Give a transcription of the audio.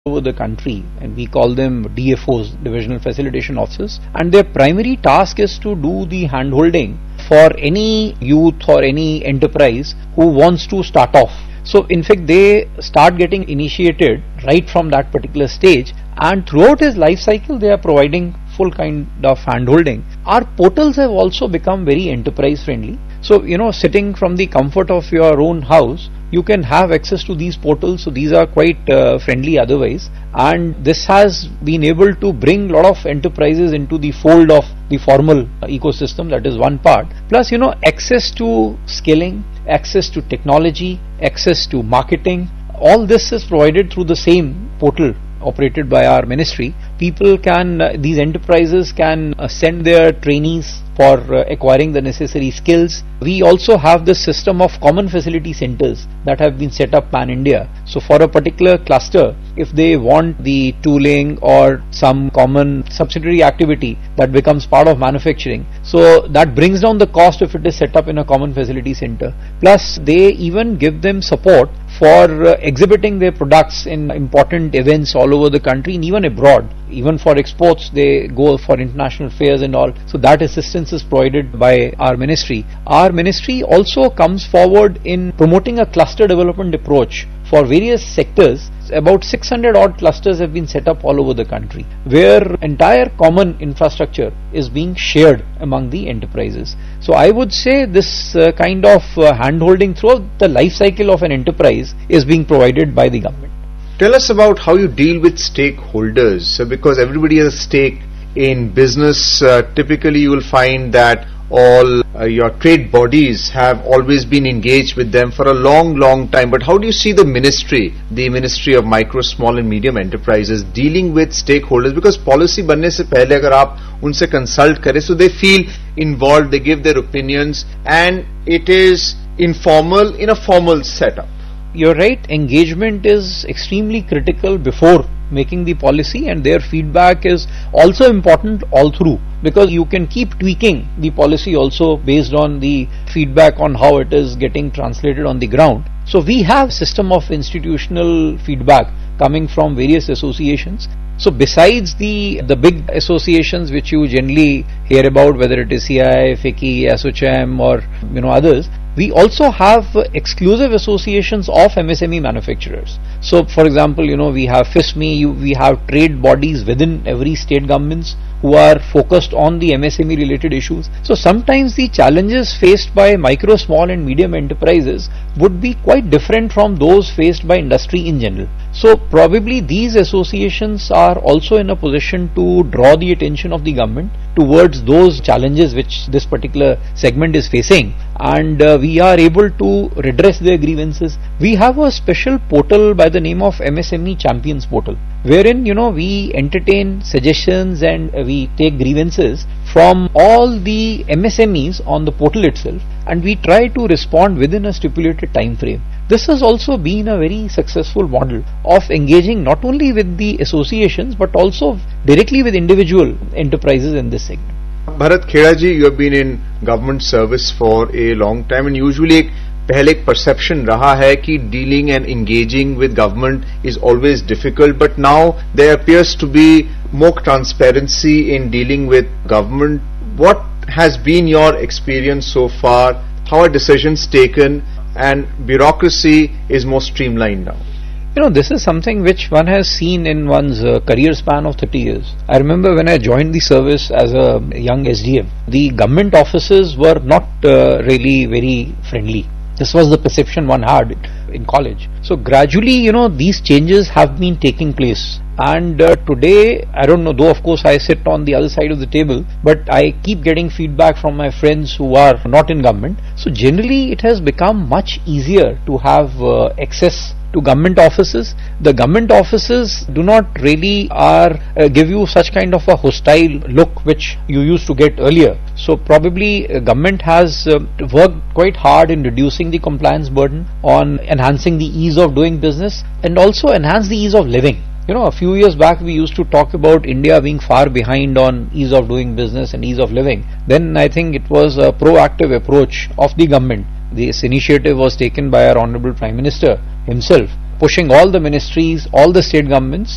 over the country, and we call them DFOs, Divisional Facilitation Officers, and their primary task is to do the handholding for any youth or any enterprise who wants to start off. So in fact they start getting initiated right from that particular stage, and throughout his life cycle they are providing full kind of handholding. Our portals have also become very enterprise friendly. So sitting from the comfort of your own house, you can have access to these portals. So these are quite friendly otherwise, and this has been able to bring a lot of enterprises into the fold of the formal ecosystem. That is one part. Plus access to skilling, access to technology, access to marketing, all this is provided through the same portal operated by our ministry. People can, these enterprises can send their trainees for acquiring the necessary skills. We also have this system of common facility centers that have been set up pan-India. So for a particular cluster, if they want the tooling or some common subsidiary activity that becomes part of manufacturing, so that brings down the cost if it is set up in a common facility center. Plus they even give them support for exhibiting their products in important events all over the country and even abroad. Even for exports, they go for international fairs and all. So that assistance is provided by our ministry. Our ministry also comes forward in promoting a cluster development approach for various sectors. About 600 odd clusters have been set up all over the country, where entire common infrastructure is being shared among the enterprises. So I would say this kind of handholding throughout the life cycle of an enterprise is being provided by the government. Tell us about how you deal with stakeholders, because everybody has a stake in business. Typically you will find that all your trade bodies have always been engaged with them for a long time. But how do you see the Ministry of Micro, Small and Medium Enterprises dealing with stakeholders? Because policy बनने से पहले अगर आप उनसे consult करें, so they feel involved, they give their opinions, and it is informal in a formal setup. You're right, engagement is extremely critical before making the policy, and their feedback is also important all through, because you can keep tweaking the policy also based on the feedback on how it is getting translated on the ground. So we have system of institutional feedback coming from various associations. So besides the big associations which you generally hear about, whether it is CII, FICCI, ASSOCHAM or others, we also have exclusive associations of MSME manufacturers. So for example, we have FISME, we have trade bodies within every state governments who are focused on the MSME related issues. So sometimes the challenges faced by micro, small and medium enterprises would be quite different from those faced by industry in general. So probably these associations are also in a position to draw the attention of the government towards those challenges which this particular segment is facing, and we are able to redress their grievances. We have a special portal by the name of MSME Champions Portal, wherein we entertain suggestions and we take grievances from all the MSMEs on the portal itself, and we try to respond within a stipulated time frame. This has also been a very successful model of engaging not only with the associations but also directly with individual enterprises in this segment. Bharat Kheda ji, you have been in government service for a long time, and usually पहले एक perception रहा है कि dealing and engaging with government is always difficult, but now there appears to be more transparency in dealing with government. What has been your experience so far? How are decisions taken, and bureaucracy is more streamlined now? This is something which one has seen in one's career span of 30 years. I remember when I joined the service as a young SDM, the government offices were not really very friendly. This was the perception one had in college. So gradually, these changes have been taking place. And today, I don't know, though of course I sit on the other side of the table, but I keep getting feedback from my friends who are not in government. So generally, it has become much easier to have access to government offices. The government offices do not really give you such kind of a hostile look which you used to get earlier. So probably government has worked quite hard in reducing the compliance burden, on enhancing the ease of doing business, and also enhance the ease of living. A few years back we used to talk about India being far behind on ease of doing business and ease of living. Then I think it was a proactive approach of the government. This initiative was taken by our Honorable Prime Minister himself, pushing all the ministries, all the state governments